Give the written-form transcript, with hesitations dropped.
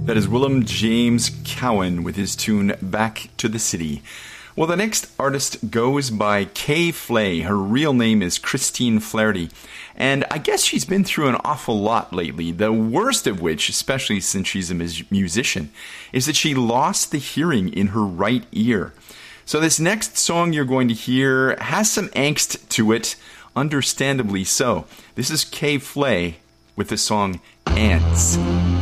That is Willem James Cowan with his tune Back to the City. Well, the next artist goes by Kay Flay. Her real name is Christine Flaherty. And I guess she's been through an awful lot lately, the worst of which, especially since she's a musician, is that she lost the hearing in her right ear. So this next song you're going to hear has some angst to it, understandably so. This is Kay Flay with the song Ants.